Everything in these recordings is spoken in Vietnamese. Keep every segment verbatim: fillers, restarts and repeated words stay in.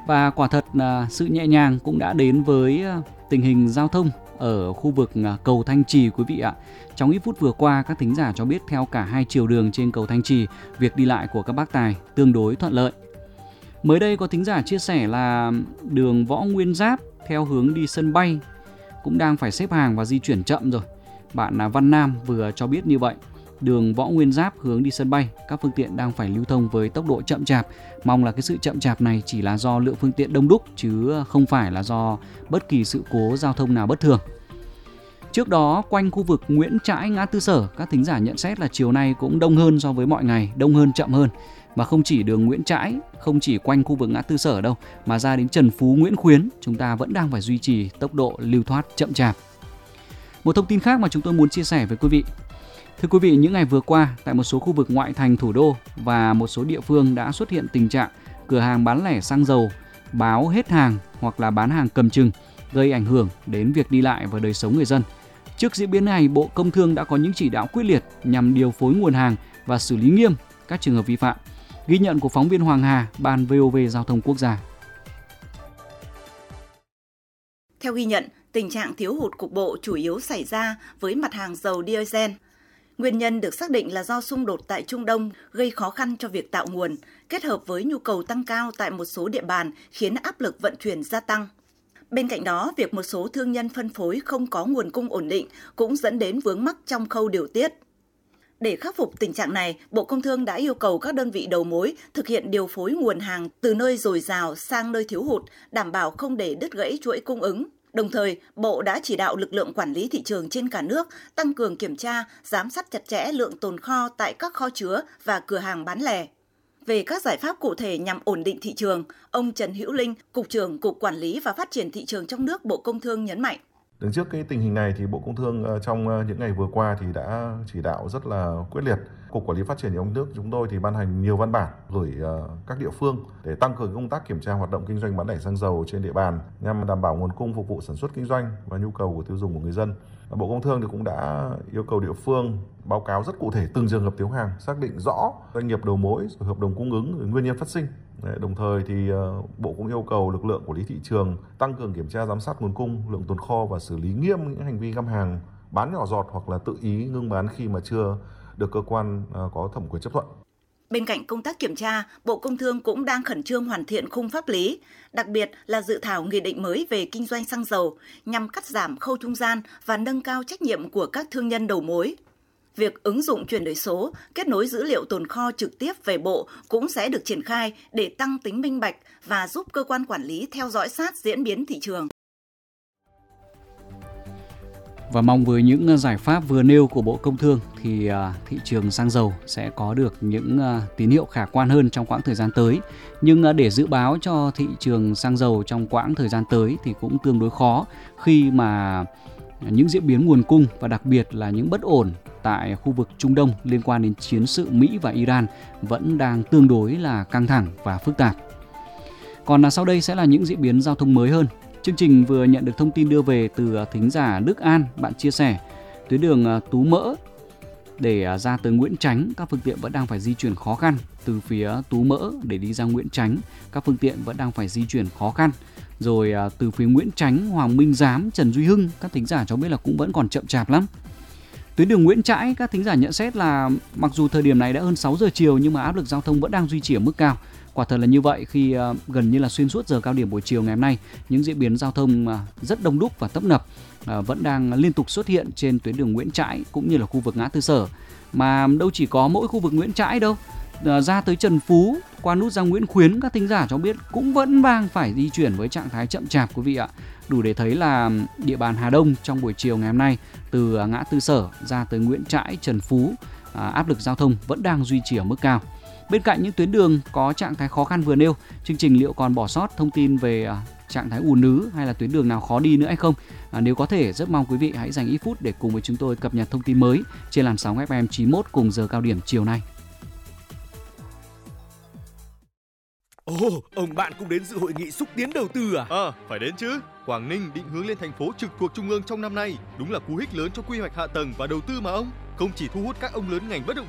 Và quả thật là sự nhẹ nhàng cũng đã đến với tình hình giao thông ở khu vực cầu Thanh Trì quý vị ạ. Trong ít phút vừa qua, các thính giả cho biết theo cả hai chiều đường trên cầu Thanh Trì, việc đi lại của các bác tài tương đối thuận lợi. Mới đây có thính giả chia sẻ là đường Võ Nguyên Giáp theo hướng đi sân bay cũng đang phải xếp hàng và di chuyển chậm rồi. Bạn Văn Nam vừa cho biết như vậy. Đường Võ Nguyên Giáp hướng đi sân bay, các phương tiện đang phải lưu thông với tốc độ chậm chạp. Mong là cái sự chậm chạp này chỉ là do lượng phương tiện đông đúc chứ không phải là do bất kỳ sự cố giao thông nào bất thường. Trước đó, quanh khu vực Nguyễn Trãi, ngã tư Sở, các thính giả nhận xét là chiều nay cũng đông hơn so với mọi ngày, đông hơn chậm hơn. Và không chỉ đường Nguyễn Trãi, không chỉ quanh khu vực ngã tư Sở đâu, mà ra đến Trần Phú, Nguyễn Khuyến, chúng ta vẫn đang phải duy trì tốc độ lưu thoát chậm chạp. Một thông tin khác mà chúng tôi muốn chia sẻ với quý vị. Thưa quý vị, những ngày vừa qua, tại một số khu vực ngoại thành thủ đô và một số địa phương đã xuất hiện tình trạng cửa hàng bán lẻ xăng dầu báo hết hàng hoặc là bán hàng cầm chừng, gây ảnh hưởng đến việc đi lại và đời sống người dân. Trước diễn biến này, Bộ Công Thương đã có những chỉ đạo quyết liệt nhằm điều phối nguồn hàng và xử lý nghiêm các trường hợp vi phạm. Ghi nhận của phóng viên Hoàng Hà, Ban vê o vê Giao thông Quốc gia. Theo ghi nhận, tình trạng thiếu hụt cục bộ chủ yếu xảy ra với mặt hàng dầu diesel. Nguyên nhân được xác định là do xung đột tại Trung Đông gây khó khăn cho việc tạo nguồn, kết hợp với nhu cầu tăng cao tại một số địa bàn khiến áp lực vận chuyển gia tăng. Bên cạnh đó, việc một số thương nhân phân phối không có nguồn cung ổn định cũng dẫn đến vướng mắc trong khâu điều tiết. Để khắc phục tình trạng này, Bộ Công Thương đã yêu cầu các đơn vị đầu mối thực hiện điều phối nguồn hàng từ nơi dồi dào sang nơi thiếu hụt, đảm bảo không để đứt gãy chuỗi cung ứng. Đồng thời, Bộ đã chỉ đạo lực lượng quản lý thị trường trên cả nước tăng cường kiểm tra, giám sát chặt chẽ lượng tồn kho tại các kho chứa và cửa hàng bán lẻ. Về các giải pháp cụ thể nhằm ổn định thị trường, ông Trần Hữu Linh, Cục trưởng Cục Quản lý và Phát triển Thị trường trong nước Bộ Công Thương nhấn mạnh. Đứng trước cái tình hình này thì Bộ Công Thương trong những ngày vừa qua thì đã chỉ đạo rất là quyết liệt. Cục Quản lý Phát triển trong nước chúng tôi thì ban hành nhiều văn bản gửi các địa phương để tăng cường công tác kiểm tra hoạt động kinh doanh bán lẻ xăng dầu trên địa bàn nhằm đảm bảo nguồn cung phục vụ sản xuất kinh doanh và nhu cầu của tiêu dùng của người dân. Bộ Công Thương thì cũng đã yêu cầu địa phương báo cáo rất cụ thể từng trường hợp thiếu hàng, xác định rõ doanh nghiệp đầu mối, hợp đồng cung ứng, nguyên nhân phát sinh. Đồng thời thì Bộ cũng yêu cầu lực lượng quản lý thị trường tăng cường kiểm tra giám sát nguồn cung, lượng tồn kho và xử lý nghiêm những hành vi găm hàng, bán nhỏ giọt hoặc là tự ý ngưng bán khi mà chưa được cơ quan có thẩm quyền chấp thuận. Bên cạnh công tác kiểm tra, Bộ Công Thương cũng đang khẩn trương hoàn thiện khung pháp lý, đặc biệt là dự thảo nghị định mới về kinh doanh xăng dầu nhằm cắt giảm khâu trung gian và nâng cao trách nhiệm của các thương nhân đầu mối. Việc ứng dụng chuyển đổi số, kết nối dữ liệu tồn kho trực tiếp về Bộ cũng sẽ được triển khai để tăng tính minh bạch và giúp cơ quan quản lý theo dõi sát diễn biến thị trường. Và mong với những giải pháp vừa nêu của Bộ Công Thương thì thị trường xăng dầu sẽ có được những tín hiệu khả quan hơn trong quãng thời gian tới. Nhưng để dự báo cho thị trường xăng dầu trong quãng thời gian tới thì cũng tương đối khó khi mà những diễn biến nguồn cung và đặc biệt là những bất ổn tại khu vực Trung Đông liên quan đến chiến sự Mỹ và Iran vẫn đang tương đối là căng thẳng và phức tạp. Còn là sau đây sẽ là những diễn biến giao thông mới hơn. Chương trình vừa nhận được thông tin đưa về từ thính giả Đức An, bạn chia sẻ tuyến đường Tú Mỡ để ra tới Nguyễn Chánh, các phương tiện vẫn đang phải di chuyển khó khăn. Từ phía Tú Mỡ để đi ra Nguyễn Chánh, các phương tiện vẫn đang phải di chuyển khó khăn. Rồi từ phía Nguyễn Chánh, Hoàng Minh Giám, Trần Duy Hưng, các thính giả cho biết là cũng vẫn còn chậm chạp lắm. Tuyến đường Nguyễn Trãi, các thính giả nhận xét là mặc dù thời điểm này đã hơn sáu giờ chiều nhưng mà áp lực giao thông vẫn đang duy trì ở mức cao. Quả thật là như vậy khi uh, gần như là xuyên suốt giờ cao điểm buổi chiều ngày hôm nay, những diễn biến giao thông uh, rất đông đúc và tấp nập uh, vẫn đang liên tục xuất hiện trên tuyến đường Nguyễn Trãi cũng như là khu vực ngã tư Sở. Mà đâu chỉ có mỗi khu vực Nguyễn Trãi đâu, uh, ra tới Trần Phú, qua nút giao Nguyễn Khuyến, các thính giả cho biết cũng vẫn đang phải di chuyển với trạng thái chậm chạp quý vị ạ. Đủ để thấy là địa bàn Hà Đông trong buổi chiều ngày hôm nay từ ngã tư Sở ra tới Nguyễn Trãi, Trần Phú, uh, áp lực giao thông vẫn đang duy trì ở mức cao. Bên cạnh những tuyến đường có trạng thái khó khăn vừa nêu, chương trình liệu còn bỏ sót thông tin về trạng thái ùn ứ hay là tuyến đường nào khó đi nữa hay không? À, nếu có thể, rất mong quý vị hãy dành ít phút để cùng với chúng tôi cập nhật thông tin mới trên làn sóng ép em chín mốt cùng giờ cao điểm chiều nay. Ồ, oh, ông bạn cũng đến dự hội nghị xúc tiến đầu tư à? Ờ, à, phải đến chứ. Quảng Ninh định hướng lên thành phố trực thuộc Trung ương trong năm nay. Đúng là cú hích lớn cho quy hoạch hạ tầng và đầu tư mà ông. Không chỉ thu hút các ông lớn ngành bất động sản,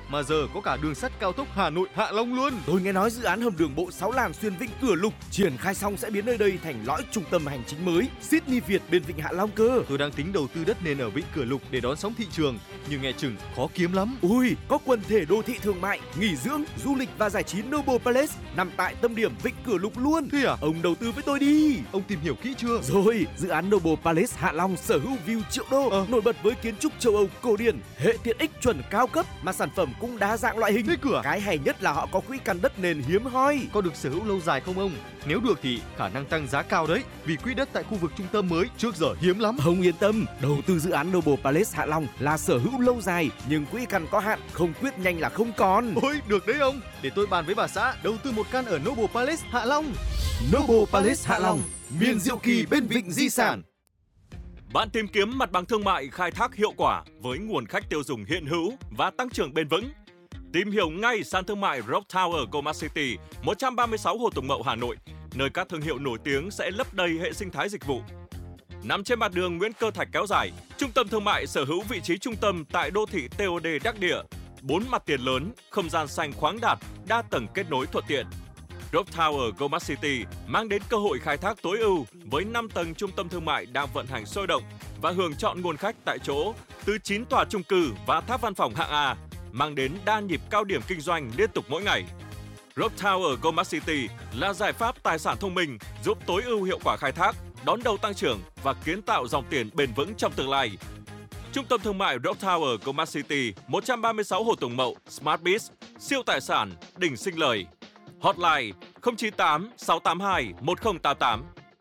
mà giờ có cả đường sắt cao tốc Hà Nội Hạ Long luôn. Tôi nghe nói dự án hầm đường bộ sáu làn xuyên Vịnh Cửa Lục triển khai xong sẽ biến nơi đây thành lõi trung tâm hành chính mới Sydney Việt bên Vịnh Hạ Long cơ. Tôi đang tính đầu tư đất nền ở Vịnh Cửa Lục để đón sóng thị trường, nhưng nghe chừng khó kiếm lắm. Ui, có quần thể đô thị thương mại, nghỉ dưỡng, du lịch và giải trí Noble Palace nằm tại tâm điểm Vịnh Cửa Lục luôn. Thế à? Ông đầu tư với tôi đi. Ông tìm hiểu kỹ chưa? Rồi, dự án Noble Palace Hạ Long sở hữu view triệu đô, ờ. nổi bật với kiến trúc châu Âu cổ điển, hệ tiện ích chuẩn cao cấp mà sản phẩm cũng đa dạng loại hình. Thế cửa. Cái hay nhất là họ có quỹ căn đất nền hiếm hoi. Có được sở hữu lâu dài không ông? Nếu được thì khả năng tăng giá cao đấy, vì quỹ đất tại khu vực trung tâm mới trước giờ hiếm lắm. Ông yên tâm, đầu tư dự án Noble Palace Hạ Long là sở hữu lâu dài, nhưng quỹ căn có hạn, không quyết nhanh là không còn. Ôi, được đấy ông. Để tôi bàn với bà xã đầu tư một căn ở Noble Palace Hạ Long. Noble Palace Hạ Long, miền diệu kỳ bên vịnh di sản. Bạn tìm kiếm mặt bằng thương mại khai thác hiệu quả với nguồn khách tiêu dùng hiện hữu và tăng trưởng bền vững. Tìm hiểu ngay sàn thương mại Rock Tower Goldmart City, một trăm ba mươi sáu Hồ Tùng Mậu, Hà Nội, nơi các thương hiệu nổi tiếng sẽ lấp đầy hệ sinh thái dịch vụ. Nằm trên mặt đường Nguyễn Cơ Thạch kéo dài, trung tâm thương mại sở hữu vị trí trung tâm tại đô thị tê ô đê đắc địa, bốn mặt tiền lớn, không gian xanh khoáng đạt, đa tầng kết nối thuận tiện. Rock Tower Goldmart City mang đến cơ hội khai thác tối ưu với năm tầng trung tâm thương mại đang vận hành sôi động và hưởng chọn nguồn khách tại chỗ từ chín tòa chung cư và tháp văn phòng hạng A, mang đến đa nhịp cao điểm kinh doanh liên tục mỗi ngày. Rock Tower Goldmart City là giải pháp tài sản thông minh giúp tối ưu hiệu quả khai thác, đón đầu tăng trưởng và kiến tạo dòng tiền bền vững trong tương lai. Trung tâm thương mại Rock Tower Goldmart City, một trăm ba mươi sáu Hồ Tùng Mậu, Smart Biz, siêu tài sản, đỉnh sinh lời. Hotline không chín tám sáu tám hai một không tám tám.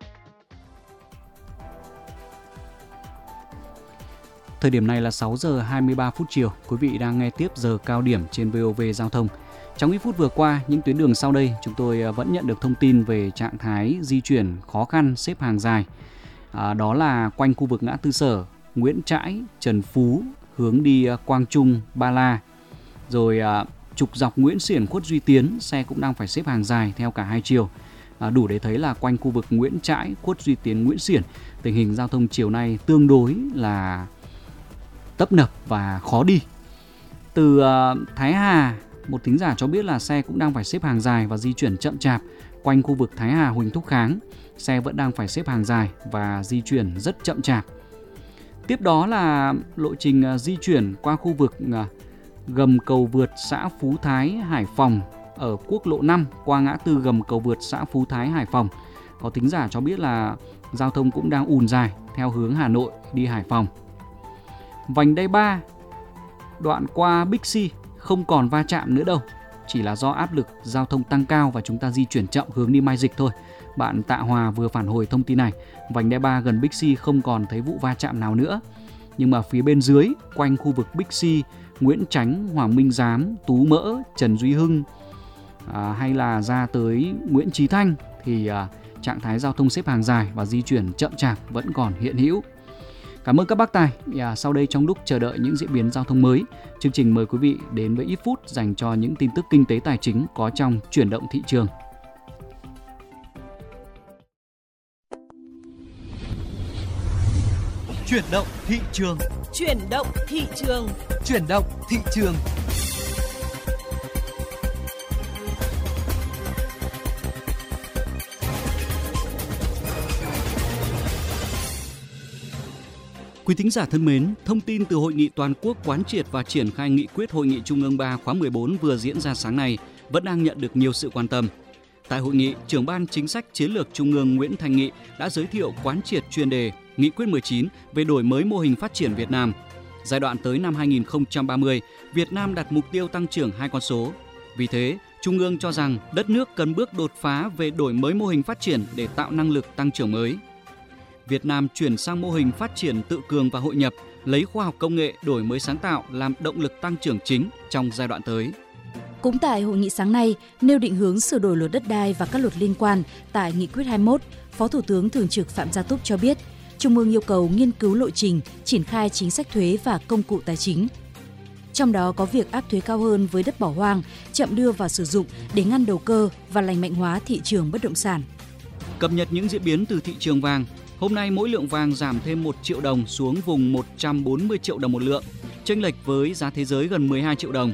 Thời điểm này là sáu giờ hai mươi ba phút chiều. Quý vị đang nghe tiếp giờ cao điểm trên vê o vê Giao thông. Trong ít phút vừa qua, những tuyến đường sau đây chúng tôi vẫn nhận được thông tin về trạng thái di chuyển khó khăn, xếp hàng dài. À, đó là quanh khu vực ngã tư Sở, Nguyễn Trãi, Trần Phú, hướng đi Quang Trung, Ba La. Rồi à, trục dọc Nguyễn Xiển, Khuất Duy Tiến, xe cũng đang phải xếp hàng dài theo cả hai chiều. À, đủ để thấy là quanh khu vực Nguyễn Trãi, Khuất Duy Tiến, Nguyễn Xiển, tình hình giao thông chiều nay tương đối là tấp nập và khó đi. Từ uh, Thái Hà, một thính giả cho biết là xe cũng đang phải xếp hàng dài và di chuyển chậm chạp quanh khu vực Thái Hà, Huỳnh Thúc Kháng. Xe vẫn đang phải xếp hàng dài và di chuyển rất chậm chạp. Tiếp đó là lộ trình uh, di chuyển qua khu vực uh, gầm cầu vượt xã Phú Thái, Hải Phòng ở quốc lộ năm qua ngã tư gầm cầu vượt xã Phú Thái, Hải Phòng. Có thính giả cho biết là giao thông cũng đang ùn dài theo hướng Hà Nội đi Hải Phòng. Vành đai ba đoạn qua Bixi không còn va chạm nữa đâu, chỉ là do áp lực giao thông tăng cao và chúng ta di chuyển chậm hướng đi Mai Dịch thôi. Bạn Tạ Hòa vừa phản hồi thông tin này. Vành đai ba gần Bixi không còn thấy vụ va chạm nào nữa. Nhưng mà phía bên dưới quanh khu vực Bixi, Nguyễn Chánh, Hoàng Minh Giám, Tú Mỡ, Trần Duy Hưng à, hay là ra tới Nguyễn Chí Thanh thì à, trạng thái giao thông xếp hàng dài và di chuyển chậm chạp vẫn còn hiện hữu. Cảm ơn các bác tài. À, sau đây trong lúc chờ đợi những diễn biến giao thông mới, chương trình mời quý vị đến với ít phút dành cho những tin tức kinh tế tài chính có trong chuyển động thị trường. Chuyển động thị trường. Chuyển động thị trường. Chuyển động thị trường. Quý thính giả thân mến, thông tin từ Hội nghị Toàn quốc quán triệt và triển khai nghị quyết Hội nghị Trung ương ba khóa mười bốn vừa diễn ra sáng nay vẫn đang nhận được nhiều sự quan tâm. Tại hội nghị, trưởng ban chính sách chiến lược Trung ương Nguyễn Thanh Nghị đã giới thiệu quán triệt chuyên đề Nghị quyết mười chín về đổi mới mô hình phát triển Việt Nam. Giai đoạn tới năm hai nghìn không trăm ba mươi, Việt Nam đặt mục tiêu tăng trưởng hai con số. Vì thế, Trung ương cho rằng đất nước cần bước đột phá về đổi mới mô hình phát triển để tạo năng lực tăng trưởng mới. Việt Nam chuyển sang mô hình phát triển tự cường và hội nhập, lấy khoa học công nghệ đổi mới sáng tạo làm động lực tăng trưởng chính trong giai đoạn tới. Cũng tại hội nghị sáng nay, nêu định hướng sửa đổi luật đất đai và các luật liên quan tại Nghị quyết hai mươi mốt, Phó Thủ tướng Thường trực Phạm Gia Túc cho biết, Trung ương yêu cầu nghiên cứu lộ trình, triển khai chính sách thuế và công cụ tài chính. Trong đó có việc áp thuế cao hơn với đất bỏ hoang, chậm đưa vào sử dụng để ngăn đầu cơ và lành mạnh hóa thị trường bất động sản. Cập nhật những diễn biến từ thị trường vàng. Hôm nay mỗi lượng vàng giảm thêm một triệu đồng xuống vùng một trăm bốn mươi triệu đồng một lượng, chênh lệch với giá thế giới gần mười hai triệu đồng.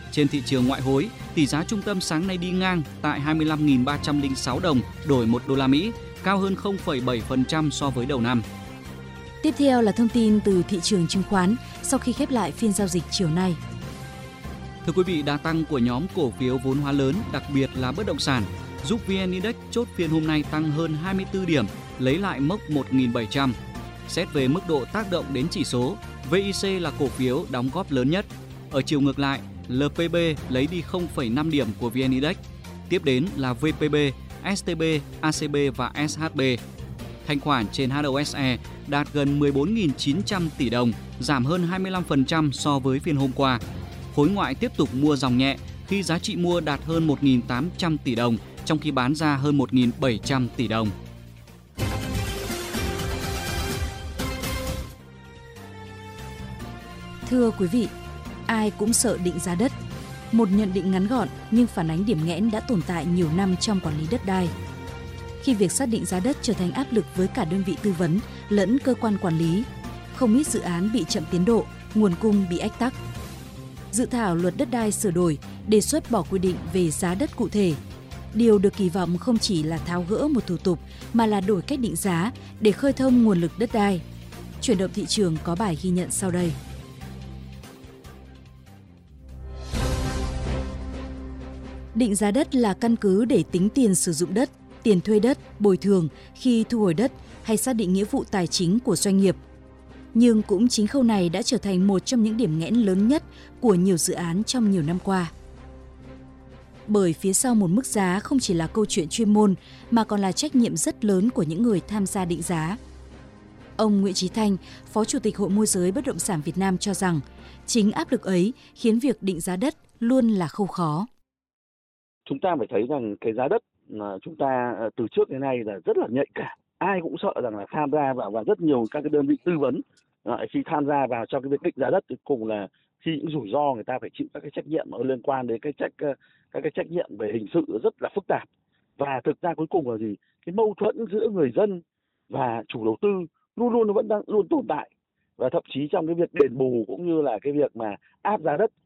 Trên thị trường ngoại hối, tỷ giá trung tâm sáng nay đi ngang tại hai mươi lăm nghìn ba trăm lẻ sáu đồng đổi một đô la Mỹ, cao hơn không phẩy bảy phần trăm so với đầu năm. Tiếp theo là thông tin từ thị trường chứng khoán sau khi khép lại phiên giao dịch chiều nay. Thưa quý vị, đà tăng của nhóm cổ phiếu vốn hóa lớn, đặc biệt là bất động sản, giúp vê en Index chốt phiên hôm nay tăng hơn hai mươi tư điểm, lấy lại mốc một nghìn bảy trăm. Xét về mức độ tác động đến chỉ số, vê i xê là cổ phiếu đóng góp lớn nhất. Ở chiều ngược lại, lờ pê bê lấy đi không phẩy năm điểm của vê en Index. Tiếp đến là vê pê bê, ét tê bê, a xê bê và ét hát bê. Thanh khoản trên hát o ét e đạt gần mười bốn nghìn chín trăm tỷ đồng, giảm hơn hai mươi lăm phần trăm so với phiên hôm qua. Khối ngoại tiếp tục mua dòng nhẹ khi giá trị mua đạt hơn một nghìn tám trăm tỷ đồng, trong khi bán ra hơn một nghìn bảy trăm tỷ đồng. Thưa quý vị, ai cũng sợ định giá đất. Một nhận định ngắn gọn nhưng phản ánh điểm nghẽn đã tồn tại nhiều năm trong quản lý đất đai. Khi việc xác định giá đất trở thành áp lực với cả đơn vị tư vấn lẫn cơ quan quản lý, không ít dự án bị chậm tiến độ, nguồn cung bị ách tắc. Dự thảo luật đất đai sửa đổi đề xuất bỏ quy định về giá đất cụ thể. Điều được kỳ vọng không chỉ là tháo gỡ một thủ tục mà là đổi cách định giá để khơi thông nguồn lực đất đai. Chuyển động thị trường có bài ghi nhận sau đây. Định giá đất là căn cứ để tính tiền sử dụng đất, tiền thuê đất, bồi thường khi thu hồi đất hay xác định nghĩa vụ tài chính của doanh nghiệp. Nhưng cũng chính khâu này đã trở thành một trong những điểm nghẽn lớn nhất của nhiều dự án trong nhiều năm qua. Bởi phía sau một mức giá không chỉ là câu chuyện chuyên môn mà còn là trách nhiệm rất lớn của những người tham gia định giá. Ông Nguyễn Chí Thanh, Phó Chủ tịch Hội Môi giới Bất động sản Việt Nam cho rằng chính áp lực ấy khiến việc định giá đất luôn là khâu khó. Chúng ta phải thấy rằng cái giá đất mà chúng ta từ trước đến nay là rất là nhạy cảm. Ai cũng sợ rằng là tham gia vào và rất nhiều các cái đơn vị tư vấn khi tham gia vào trong cái việc định giá đất cuối cùng là khi những rủi ro người ta phải chịu các cái trách nhiệm liên quan đến cái trách các cái trách nhiệm về hình sự rất là phức tạp. Và thực ra cuối cùng là gì? Cái mâu thuẫn giữa người dân và chủ đầu tư luôn luôn nó vẫn đang luôn tồn tại, và thậm chí trong cái việc đền bù cũng như là cái việc mà áp giá đất.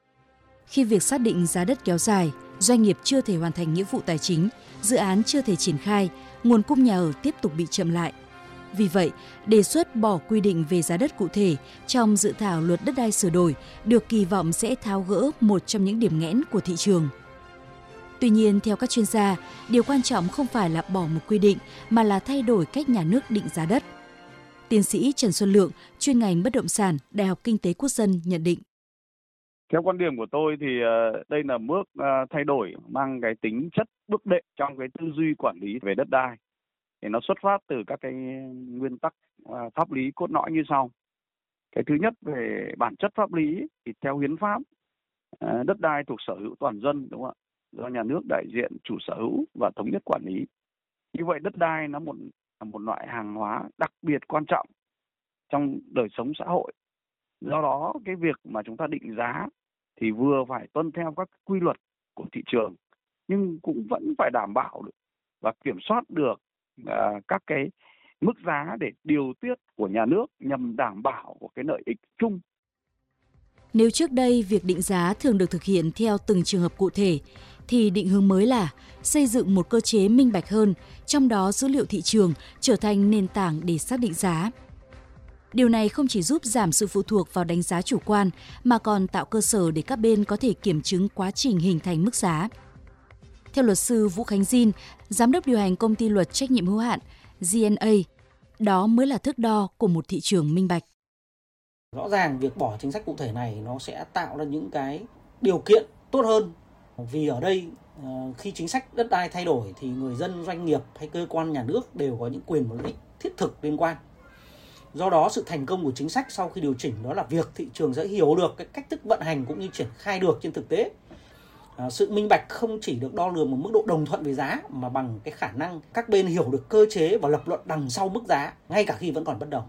Khi việc xác định giá đất kéo dài, doanh nghiệp chưa thể hoàn thành nghĩa vụ tài chính, dự án chưa thể triển khai, nguồn cung nhà ở tiếp tục bị chậm lại. Vì vậy, đề xuất bỏ quy định về giá đất cụ thể trong dự thảo luật đất đai sửa đổi được kỳ vọng sẽ tháo gỡ một trong những điểm nghẽn của thị trường. Tuy nhiên, theo các chuyên gia, điều quan trọng không phải là bỏ một quy định mà là thay đổi cách nhà nước định giá đất. Tiến sĩ Trần Xuân Lượng, chuyên ngành bất động sản, Đại học Kinh tế Quốc dân nhận định. Theo quan điểm của tôi thì đây là bước thay đổi mang cái tính chất bước đệm trong cái tư duy quản lý về đất đai. Thì nó xuất phát từ các cái nguyên tắc pháp lý cốt lõi như sau. Cái thứ nhất về bản chất pháp lý thì theo hiến pháp, đất đai thuộc sở hữu toàn dân, đúng không ạ? Do nhà nước đại diện chủ sở hữu và thống nhất quản lý. Như vậy đất đai nó một là một loại hàng hóa đặc biệt quan trọng trong đời sống xã hội. Do đó cái việc mà chúng ta định giá thì vừa phải tuân theo các quy luật của thị trường nhưng cũng vẫn phải đảm bảo được và kiểm soát được uh, các cái mức giá để điều tiết của nhà nước nhằm đảm bảo của cái lợi ích chung. Nếu trước đây việc định giá thường được thực hiện theo từng trường hợp cụ thể, thì định hướng mới là xây dựng một cơ chế minh bạch hơn, trong đó dữ liệu thị trường trở thành nền tảng để xác định giá. Điều này không chỉ giúp giảm sự phụ thuộc vào đánh giá chủ quan, mà còn tạo cơ sở để các bên có thể kiểm chứng quá trình hình thành mức giá. Theo luật sư Vũ Khánh Diên, giám đốc điều hành công ty luật trách nhiệm hữu hạn giê en a, đó mới là thước đo của một thị trường minh bạch. Rõ ràng việc bỏ chính sách cụ thể này nó sẽ tạo ra những cái điều kiện tốt hơn. Vì ở đây khi chính sách đất đai thay đổi thì người dân, doanh nghiệp hay cơ quan nhà nước đều có những quyền và lợi ích thiết thực liên quan. Do đó sự thành công của chính sách sau khi điều chỉnh đó là việc thị trường sẽ hiểu được cái cách thức vận hành cũng như triển khai được trên thực tế. À, sự minh bạch không chỉ được đo lường một mức độ đồng thuận về giá mà bằng cái khả năng các bên hiểu được cơ chế và lập luận đằng sau mức giá ngay cả khi vẫn còn bất đồng.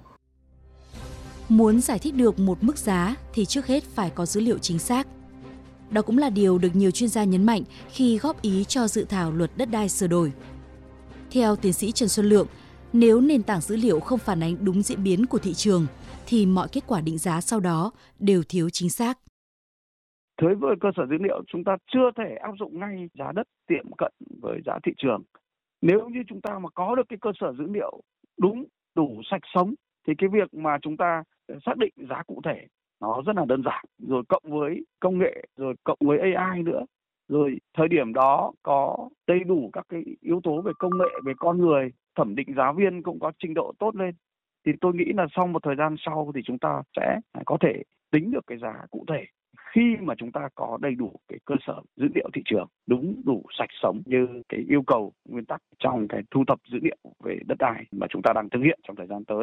Muốn giải thích được một mức giá thì trước hết phải có dữ liệu chính xác. Đó cũng là điều được nhiều chuyên gia nhấn mạnh khi góp ý cho dự thảo luật đất đai sửa đổi. Theo tiến sĩ Trần Xuân Lượng, nếu nền tảng dữ liệu không phản ánh đúng diễn biến của thị trường, thì mọi kết quả định giá sau đó đều thiếu chính xác. Đối với cơ sở dữ liệu, chúng ta chưa thể áp dụng ngay giá đất tiệm cận với giá thị trường. Nếu như chúng ta mà có được cái cơ sở dữ liệu đúng, đủ, sạch sống thì cái việc mà chúng ta xác định giá cụ thể nó rất là đơn giản. Rồi cộng với công nghệ, rồi cộng với a i nữa. Rồi thời điểm đó có đầy đủ các cái yếu tố về công nghệ, về con người, thẩm định giá viên cũng có trình độ tốt lên. Thì tôi nghĩ là sau một thời gian sau thì chúng ta sẽ có thể tính được cái giá cụ thể khi mà chúng ta có đầy đủ cái cơ sở dữ liệu thị trường đúng, đủ, sạch sống như cái yêu cầu nguyên tắc trong cái thu thập dữ liệu về đất đai mà chúng ta đang thực hiện trong thời gian tới.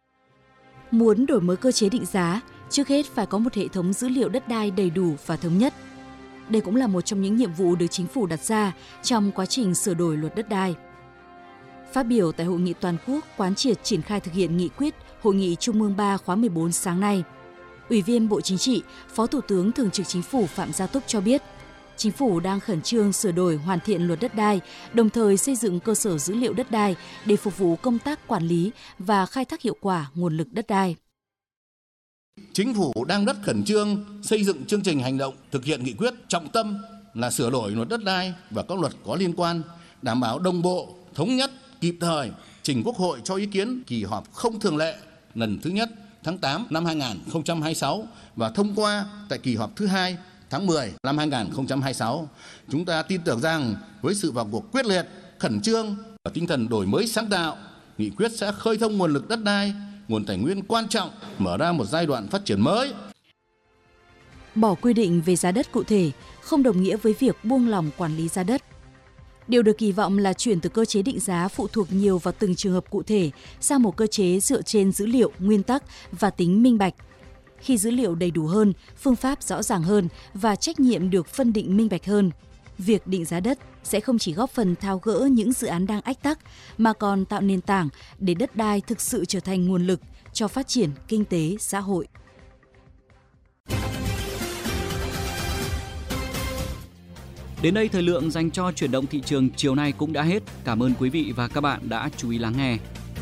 Muốn đổi mới cơ chế định giá, trước hết phải có một hệ thống dữ liệu đất đai đầy đủ và thống nhất. Đây cũng là một trong những nhiệm vụ được chính phủ đặt ra trong quá trình sửa đổi luật đất đai. Phát biểu tại Hội nghị toàn quốc quán triệt triển khai thực hiện nghị quyết Hội nghị Trung ương ba khóa mười bốn sáng nay, Ủy viên Bộ Chính trị, Phó Thủ tướng Thường trực Chính phủ Phạm Gia Túc cho biết, Chính phủ đang khẩn trương sửa đổi hoàn thiện luật đất đai, đồng thời xây dựng cơ sở dữ liệu đất đai để phục vụ công tác quản lý và khai thác hiệu quả nguồn lực đất đai. Chính phủ đang rất khẩn trương xây dựng chương trình hành động thực hiện nghị quyết, trọng tâm là sửa đổi luật đất đai và các luật có liên quan, đảm bảo đồng bộ, thống nhất, kịp thời, trình Quốc hội cho ý kiến kỳ họp không thường lệ lần thứ nhất tháng tám năm hai nghìn không trăm hai mươi sáu và thông qua tại kỳ họp thứ hai tháng mười năm hai nghìn không trăm hai mươi sáu. Chúng ta tin tưởng rằng với sự vào cuộc quyết liệt, khẩn trương và tinh thần đổi mới sáng tạo, nghị quyết sẽ khơi thông nguồn lực đất đai, nguồn tài nguyên quan trọng, mở ra một giai đoạn phát triển mới. Bỏ quy định về giá đất cụ thể không đồng nghĩa với việc buông lỏng quản lý giá đất. Điều được kỳ vọng là chuyển từ cơ chế định giá phụ thuộc nhiều vào từng trường hợp cụ thể sang một cơ chế dựa trên dữ liệu, nguyên tắc và tính minh bạch. Khi dữ liệu đầy đủ hơn, phương pháp rõ ràng hơn và trách nhiệm được phân định minh bạch hơn, việc định giá đất sẽ không chỉ góp phần tháo gỡ những dự án đang ách tắc mà còn tạo nền tảng để đất đai thực sự trở thành nguồn lực cho phát triển kinh tế xã hội. Đến đây thời lượng dành cho chuyển động thị trường chiều nay cũng đã hết. Cảm ơn quý vị và các bạn đã chú ý lắng nghe.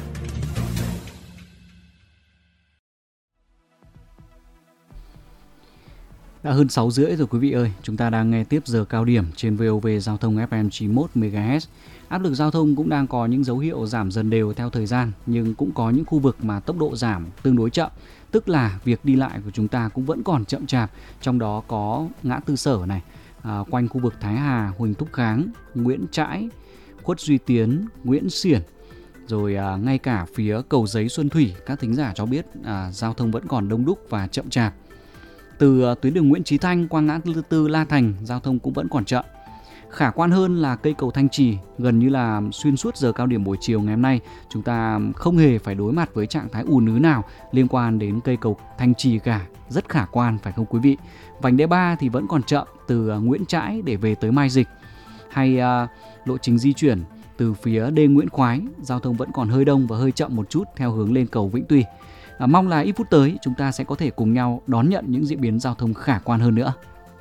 Đã hơn sáu rưỡi rồi quý vị ơi, chúng ta đang nghe tiếp giờ cao điểm trên vê o vê Giao thông ép em chín mươi mốt mê ga héc. Áp lực giao thông cũng đang có những dấu hiệu giảm dần đều theo thời gian, nhưng cũng có những khu vực mà tốc độ giảm tương đối chậm, tức là việc đi lại của chúng ta cũng vẫn còn chậm chạp, trong đó có ngã tư Sở này, à, quanh khu vực Thái Hà, Huỳnh Thúc Kháng, Nguyễn Trãi, Khuất Duy Tiến, Nguyễn Xiển, rồi à, ngay cả phía Cầu Giấy Xuân Thủy, các thính giả cho biết à, giao thông vẫn còn đông đúc và chậm chạp. Từ tuyến đường Nguyễn Chí Thanh qua ngã tư La Thành, giao thông cũng vẫn còn chậm. Khả quan hơn là cây cầu Thanh Trì, gần như là xuyên suốt giờ cao điểm buổi chiều ngày hôm nay, chúng ta không hề phải đối mặt với trạng thái ùn ứ nào liên quan đến cây cầu Thanh Trì cả. Rất khả quan phải không quý vị? Vành đai ba thì vẫn còn chậm từ Nguyễn Trãi để về tới Mai Dịch. Hay uh, lộ trình di chuyển từ phía đê Nguyễn Khoái, giao thông vẫn còn hơi đông và hơi chậm một chút theo hướng lên cầu Vĩnh Tuy. À, mong là ít phút tới chúng ta sẽ có thể cùng nhau đón nhận những diễn biến giao thông khả quan hơn nữa.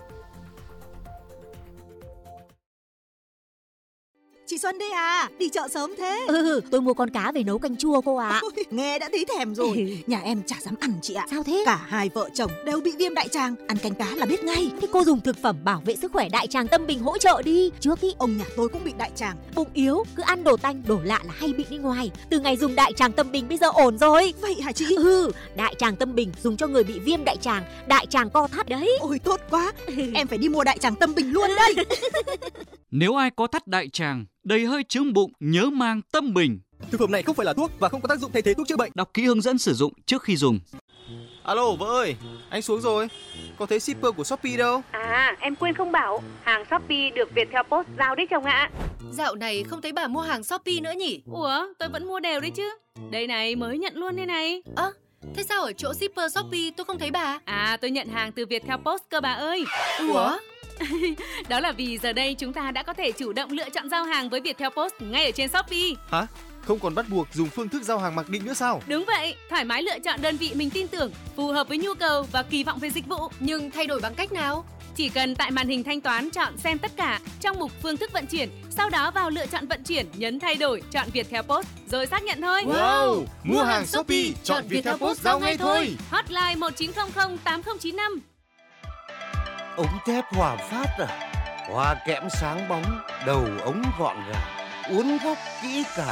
Chị Xuân đây à, đi chợ sớm thế? Ừ, tôi mua con cá về nấu canh chua cô ạ. Ôi, nghe đã thấy thèm rồi. Nhà em chả dám ăn chị ạ. Sao thế? Cả hai vợ chồng đều bị viêm đại tràng, ăn canh cá là biết ngay. Thế cô dùng thực phẩm bảo vệ sức khỏe Đại Tràng Tâm Bình hỗ trợ đi. Trước ý ông nhà tôi cũng bị đại tràng, bụng yếu, cứ ăn đồ tanh, đồ lạ là hay bị đi ngoài. Từ ngày dùng Đại Tràng Tâm Bình bây giờ ổn rồi. Vậy hả chị? Ừ, Đại Tràng Tâm Bình dùng cho người bị viêm đại tràng, đại tràng co thắt đấy. Ôi tốt quá, em phải đi mua Đại Tràng Tâm Bình luôn đây. Nếu ai có thắt đại tràng, đầy hơi chướng bụng, nhớ mang Tâm Bình. Thực phẩm này không phải là thuốc và không có tác dụng thay thế thuốc chữa bệnh. Đọc kỹ hướng dẫn sử dụng trước khi dùng. Alo vợ ơi, anh xuống rồi. Có thấy shipper của Shopee đâu? À, em quên không bảo, hàng Shopee được Viettel Post giao đấy chồng ạ. Dạo này không thấy bà mua hàng Shopee nữa nhỉ? Ủa, tôi vẫn mua đều đấy chứ. Đây này, mới nhận luôn đây này. Ơ, à, thế sao ở chỗ shipper Shopee tôi không thấy bà? À, tôi nhận hàng từ Viettel Post cơ bà ơi. Ủa? Đó là vì giờ đây chúng ta đã có thể chủ động lựa chọn giao hàng với Viettel Post ngay ở trên Shopee. Hả? Không còn bắt buộc dùng phương thức giao hàng mặc định nữa sao? Đúng vậy, thoải mái lựa chọn đơn vị mình tin tưởng, phù hợp với nhu cầu và kỳ vọng về dịch vụ. Nhưng thay đổi bằng cách nào? Chỉ cần tại màn hình thanh toán chọn xem tất cả trong mục phương thức vận chuyển, sau đó vào lựa chọn vận chuyển, nhấn thay đổi, chọn Viettel Post rồi xác nhận thôi. Wow, mua hàng Shopee, chọn Viettel Post giao ngay thôi. Hotline một chín không không tám không chín năm. Ống thép Hòa Phát à? Hoa kẽm sáng bóng, đầu ống gọn gàng, uốn góc kỹ càng.